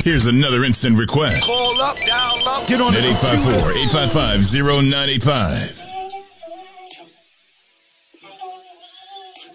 Here's another instant request. Call up, dial up, get on at 854-855-0985.